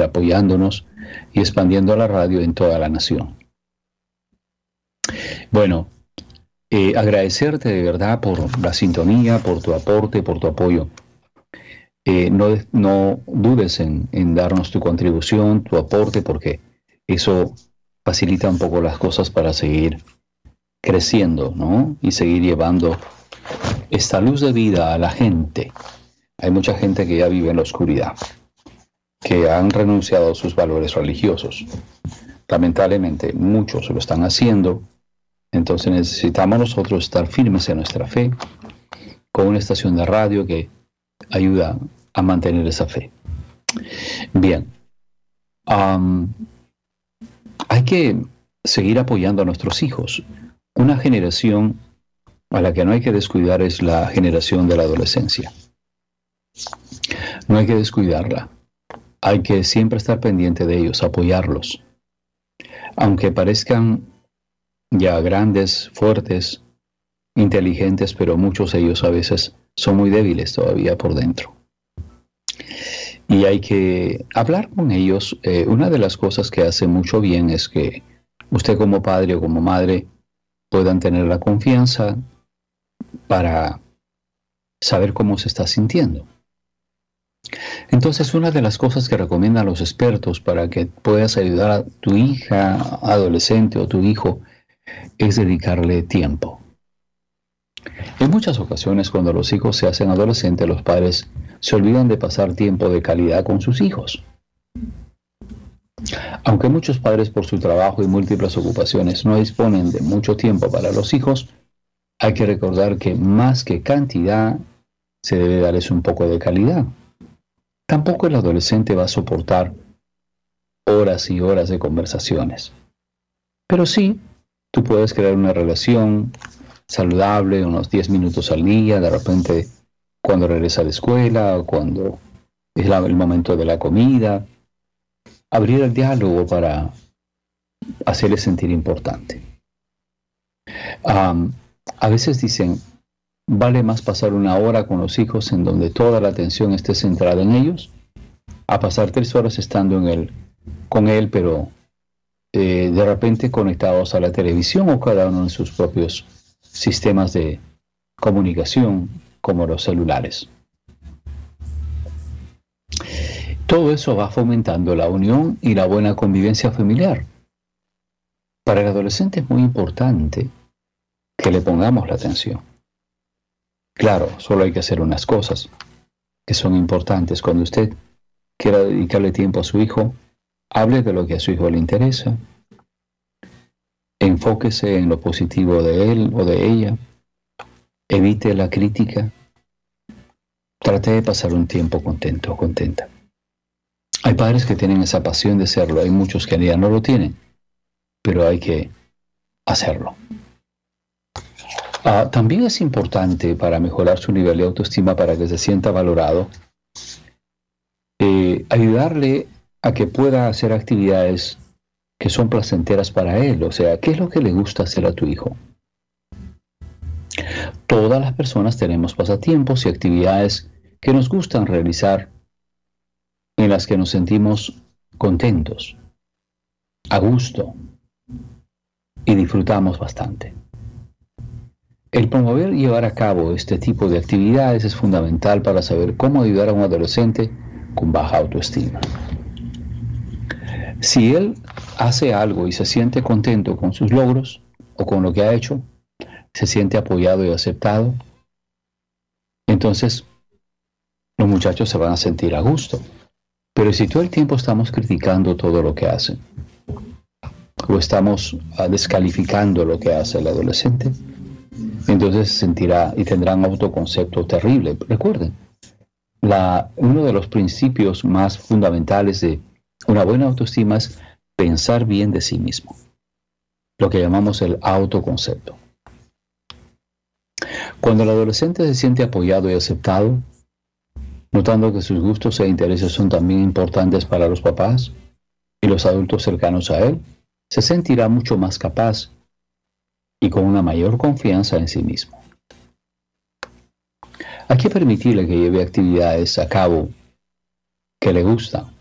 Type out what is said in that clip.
apoyándonos y expandiendo la radio en toda la nación. Bueno, agradecerte de verdad por la sintonía, por tu aporte, por tu apoyo. No dudes en darnos tu contribución, tu aporte, porque eso facilita un poco las cosas para seguir creciendo, ¿no? Y seguir llevando esta luz de vida a la gente. Hay mucha gente que ya vive en la oscuridad, que han renunciado a sus valores religiosos. Lamentablemente, muchos lo están haciendo. Entonces necesitamos nosotros estar firmes en nuestra fe, con una estación de radio que ayuda a mantener esa fe. Bien, hay que seguir apoyando a nuestros hijos. Una generación a la que no hay que descuidar es la generación de la adolescencia. No hay que descuidarla. Hay que siempre estar pendiente de ellos, apoyarlos. Aunque parezcan ya grandes, fuertes, inteligentes, pero muchos de ellos a veces son muy débiles todavía por dentro. Y hay que hablar con ellos. Una de las cosas que hace mucho bien es que usted como padre o como madre puedan tener la confianza para saber cómo se está sintiendo. Entonces, una de las cosas que recomiendan los expertos para que puedas ayudar a tu hija adolescente o tu hijo es dedicarle tiempo. En muchas ocasiones, cuando los hijos se hacen adolescentes, los padres se olvidan de pasar tiempo de calidad con sus hijos. Aunque muchos padres por su trabajo y múltiples ocupaciones no disponen de mucho tiempo para los hijos, hay que recordar que más que cantidad, se debe darles un poco de calidad. Tampoco el adolescente va a soportar horas y horas de conversaciones. Pero sí, tú puedes crear una relación saludable, unos 10 minutos al día, de repente cuando regresa a la escuela o cuando es el momento de la comida. Abrir el diálogo para hacerle sentir importante. A veces dicen, vale más pasar una hora con los hijos en donde toda la atención esté centrada en ellos, a pasar 3 horas estando con él, pero de repente conectados a la televisión o cada uno en sus propios sistemas de comunicación, como los celulares. Todo eso va fomentando la unión y la buena convivencia familiar. Para el adolescente es muy importante que le pongamos la atención. Claro, solo hay que hacer unas cosas que son importantes. Cuando usted quiera dedicarle tiempo a su hijo, hable de lo que a su hijo le interesa. Enfóquese en lo positivo de él o de ella. Evite la crítica. Trate de pasar un tiempo contento o contenta. Hay padres que tienen esa pasión de hacerlo, hay muchos que ya no lo tienen, pero hay que hacerlo. También es importante para mejorar su nivel de autoestima, para que se sienta valorado, ayudarle a que pueda hacer actividades que son placenteras para él. O sea, ¿qué es lo que le gusta hacer a tu hijo? Todas las personas tenemos pasatiempos y actividades que nos gustan realizar, en las que nos sentimos contentos, a gusto y disfrutamos bastante. El promover y llevar a cabo este tipo de actividades es fundamental para saber cómo ayudar a un adolescente con baja autoestima. Si él hace algo y se siente contento con sus logros o con lo que ha hecho, se siente apoyado y aceptado, entonces los muchachos se van a sentir a gusto. Pero si todo el tiempo estamos criticando todo lo que hacen, o estamos descalificando lo que hace el adolescente, entonces se sentirá y tendrá un autoconcepto terrible. Recuerden, uno de los principios más fundamentales de una buena autoestima es pensar bien de sí mismo, lo que llamamos el autoconcepto. Cuando el adolescente se siente apoyado y aceptado, notando que sus gustos e intereses son también importantes para los papás y los adultos cercanos a él, se sentirá mucho más capaz y con una mayor confianza en sí mismo. Hay que permitirle que lleve actividades a cabo que le gustan.